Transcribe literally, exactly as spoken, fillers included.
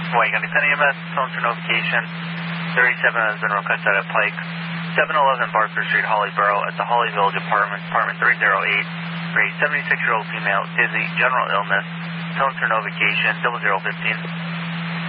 White County Penn E M S, phone for notification. thirty-seven has been requested at Pike. seven eleven Barker Street, Hollyboro, at the Holly Village Apartment, apartment three oh eight, for a seventy-six-year-old female, dizzy, general illness, phone for notification, double zero fifteen.